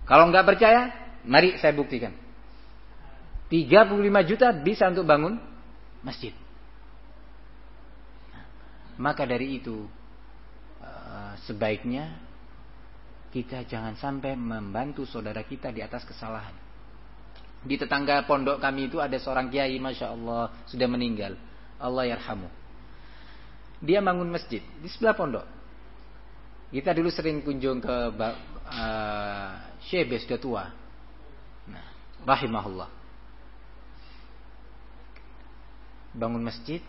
Kalau nggak percaya, mari saya buktikan. 35 juta bisa untuk bangun masjid. Maka dari itu sebaiknya kita jangan sampai membantu saudara kita di atas kesalahan. Di tetangga pondok kami itu ada seorang kiai, masya Allah, sudah meninggal, Allah yarhamu. Dia bangun masjid di sebelah pondok. Kita dulu sering kunjung ke Syekh sudah tua, nah, rahimahullah. Bangun masjid,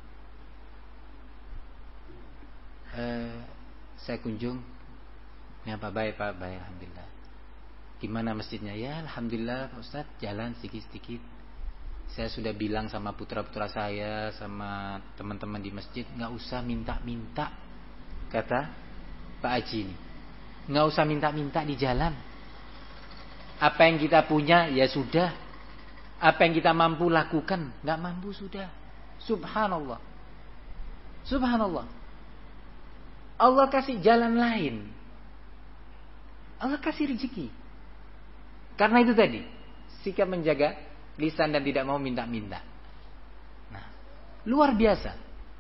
saya kunjung. Ya Pak, baik Pak, baik, alhamdulillah. Gimana masjidnya? Ya alhamdulillah Pak Ustadz, jalan sedikit-sedikit. Saya sudah bilang sama putra-putra saya, sama teman-teman di masjid, nggak usah minta-minta, kata Pak Haji ini. Nggak usah minta-minta di jalan. Apa yang kita punya ya sudah. Apa yang kita mampu lakukan, nggak mampu sudah. Subhanallah. Subhanallah. Allah kasih jalan lain. Allah kasih rezeki. Karena itu tadi, sikap menjaga lisan dan tidak mau minta-minta. Nah, luar biasa.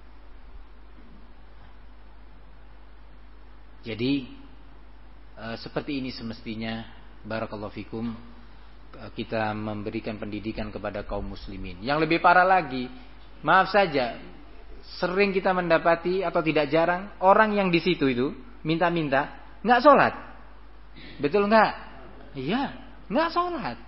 Jadi seperti ini semestinya, barakallahu fikum, kita memberikan pendidikan kepada kaum muslimin. Yang lebih parah lagi, maaf saja, sering kita mendapati atau tidak jarang orang yang di situ itu minta-minta nggak sholat. Betul nggak? Iya, nggak sholat.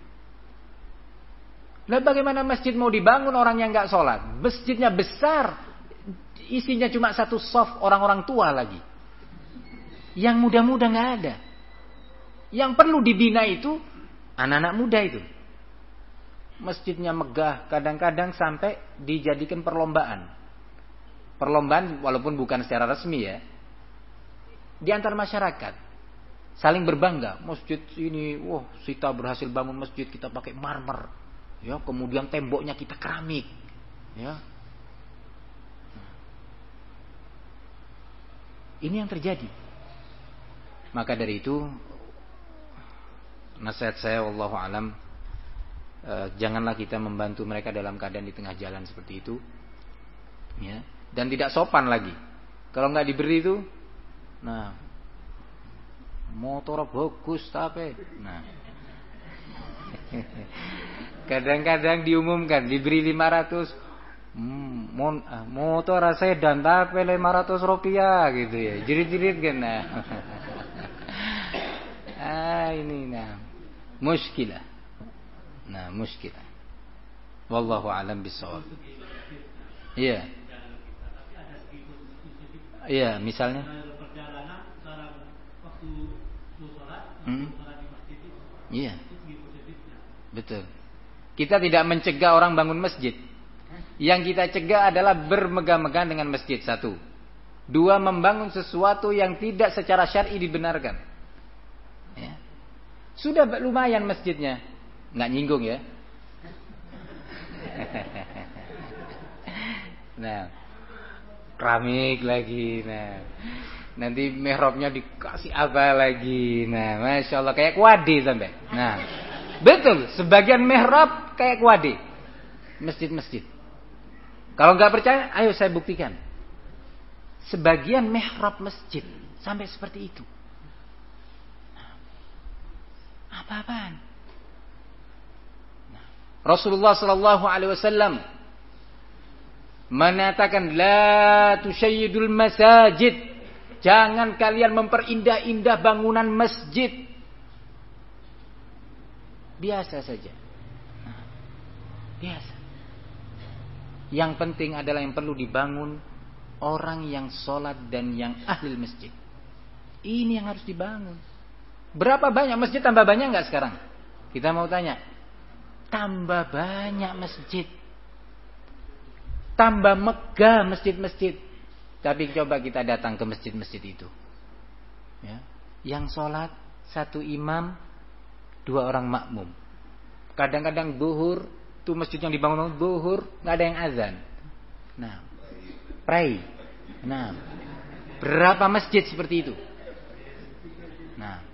Lalu bagaimana masjid mau dibangun orang yang nggak sholat? Masjidnya besar, isinya cuma satu shaf orang-orang tua lagi. Yang muda-muda nggak ada. Yang perlu dibina itu anak-anak muda itu. Masjidnya megah, kadang-kadang sampai dijadikan perlombaan. Perlombaan walaupun bukan secara resmi ya. Di antar masyarakat. Saling berbangga, masjid ini, wah, kita berhasil bangun masjid, kita pakai marmer, ya, kemudian temboknya kita keramik, ya. Ini yang terjadi. Maka dari itu, nasihat saya, wallahu alam, janganlah kita membantu mereka dalam keadaan di tengah jalan seperti itu, ya. Dan tidak sopan lagi. Kalau nggak diberi itu, nah, motor bagus tapi, nah, kadang-kadang diumumkan diberi 500, motor sedan tapi 500 rupiah gitu ya, jerit-jerit kan, nah. Ini nah, muskilah, nah muskilah. Wallahu alam bisawab. Iya, iya, misalnya. Iya, betul. Kita tidak mencegah orang bangun masjid. Yang kita cegah adalah bermegah-megah dengan masjid, satu. Dua, membangun sesuatu yang tidak secara syar'i dibenarkan. Ya. Sudah lumayan masjidnya, nggak nyinggung ya. Nah, keramik lagi, nah. Nanti mihrabnya dikasih apa lagi. Nah, masya Allah, kayak kuade sampai. Nah, betul. Sebagian mihrab kayak kuade. Masjid-masjid. Kalau nggak percaya, ayo saya buktikan. Sebagian mihrab masjid sampai seperti itu. Nah, apa-apaan? Nah, Rasulullah Sallallahu Alaihi Wasallam mengatakan, la tusyayyidul masajid. Jangan kalian memperindah-indah bangunan masjid. Biasa saja. Nah, biasa. Yang penting adalah yang perlu dibangun orang yang sholat dan yang ahli masjid. Ini yang harus dibangun. Berapa banyak masjid, tambah banyak nggak sekarang? Kita mau tanya. Tambah banyak masjid. Tambah megah masjid-masjid. Tapi coba kita datang ke masjid-masjid itu, ya. Yang sholat satu imam, 2 orang makmum. Kadang-kadang zuhur, tuh masjid yang dibangun zuhur nggak ada yang azan. Nah, pray. Nah, berapa masjid seperti itu? Nah,